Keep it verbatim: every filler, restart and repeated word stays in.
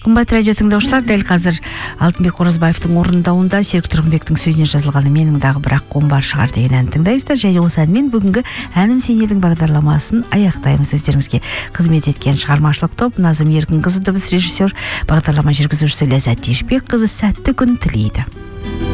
Қымбат радио тыңдаушылар, дәл қазір Алтынбек Қоразбаевтың орындауында Серік Тұрғынбектің сөзіне жазылған менің дағы бірақ қом бар шығар деген ән тыңдайсыздар. Және осы әнмен бүгінгі әнім сен едің бағдарламасын аяқтаймыз. Өздеріңізге қызмет еткен шығармашылық топ Назым Еркінқызы, дыбыс режиссер, бағдарлама жүргізушісі Ләззат Ешбекқызы сәтті күн тілейді.